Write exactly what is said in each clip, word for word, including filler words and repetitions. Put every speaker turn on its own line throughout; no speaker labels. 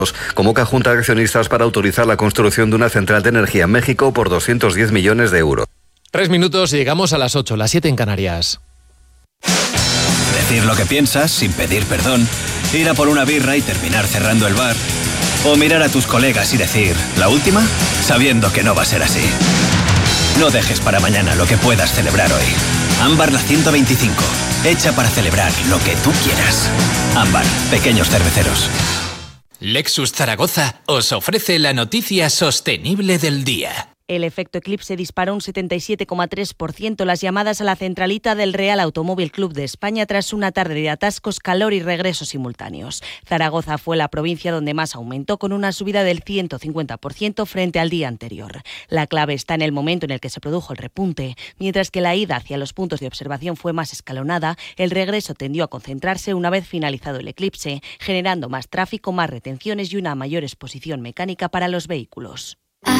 Convoca Junta de Accionistas para autorizar la construcción de una central de energía en México por doscientos diez millones de euros.
Tres minutos y llegamos a las ocho, las siete en Canarias.
Decir lo que piensas sin pedir perdón, ir a por una birra y terminar cerrando el bar, o mirar a tus colegas y decir, ¿la última?, sabiendo que no va a ser así. No dejes para mañana lo que puedas celebrar hoy. Ámbar la ciento veinticinco, hecha para celebrar lo que tú quieras. Ámbar, pequeños cerveceros.
Lexus Zaragoza os ofrece la noticia sostenible del día.
El efecto eclipse disparó un setenta y siete coma tres por ciento las llamadas a la centralita del Real Automóvil Club de España tras una tarde de atascos, calor y regresos simultáneos. Zaragoza fue la provincia donde más aumentó, con una subida del ciento cincuenta por ciento frente al día anterior. La clave está en el momento en el que se produjo el repunte. Mientras que la ida hacia los puntos de observación fue más escalonada, el regreso tendió a concentrarse una vez finalizado el eclipse, generando más tráfico, más retenciones y una mayor exposición mecánica para los vehículos.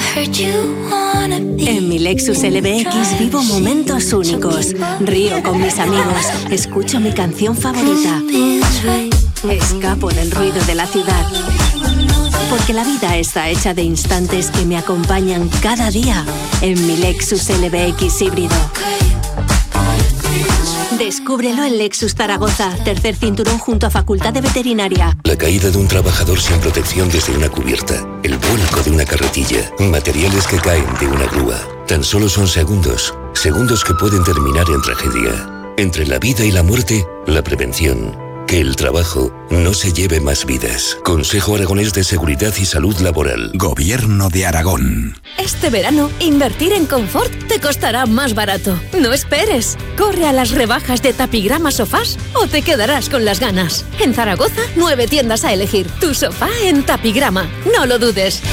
En mi Lexus L B X vivo momentos únicos. Río con mis amigos, escucho mi canción favorita, escapo del ruido de la ciudad. Porque la vida está hecha de instantes que me acompañan cada día en mi Lexus L B X híbrido. Descúbrelo en Lexus Zaragoza, tercer cinturón junto a Facultad de Veterinaria.
La caída de un trabajador sin protección desde una cubierta, el vuelco de una carretilla, materiales que caen de una grúa. Tan solo son segundos, segundos que pueden terminar en tragedia. Entre la vida y la muerte, la prevención. Que el trabajo no se lleve más vidas. Consejo Aragonés de Seguridad y Salud Laboral.
Gobierno de Aragón.
Este verano, invertir en confort te costará más barato. No esperes. Corre a las rebajas de Tapigrama Sofás o te quedarás con las ganas. En Zaragoza, nueve tiendas a elegir. Tu sofá en Tapigrama. No lo dudes.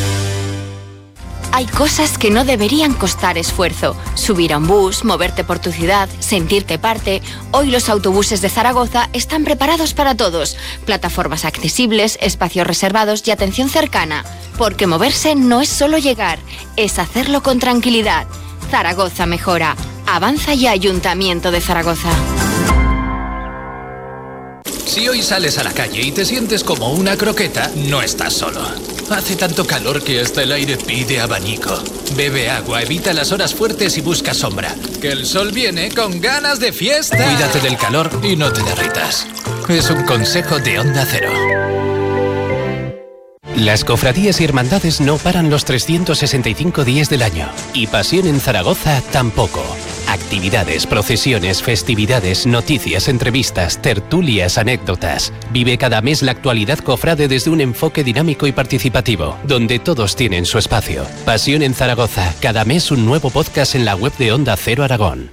Hay cosas que no deberían costar esfuerzo. Subir a un bus, moverte por tu ciudad, sentirte parte. Hoy los autobuses de Zaragoza están preparados para todos. Plataformas accesibles, espacios reservados y atención cercana. Porque moverse no es solo llegar, es hacerlo con tranquilidad. Zaragoza mejora. Avanza ya Ayuntamiento de Zaragoza.
Si hoy sales a la calle y te sientes como una croqueta, no estás solo. Hace tanto calor que hasta el aire pide abanico. Bebe agua, evita las horas fuertes y busca sombra. Que el sol viene con ganas de fiesta. Cuídate del calor y no te derritas. Es un consejo de Onda Cero.
Las cofradías y hermandades no paran los trescientos sesenta y cinco días del año. Y Pasión en Zaragoza tampoco. Actividades, procesiones, festividades, noticias, entrevistas, tertulias, anécdotas. Vive cada mes la actualidad cofrade desde un enfoque dinámico y participativo, donde todos tienen su espacio. Pasión en Zaragoza. Cada mes un nuevo podcast en la web de Onda Cero Aragón.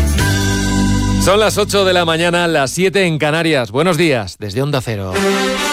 Son las ocho de la mañana, las siete en Canarias. Buenos días, desde Onda Cero.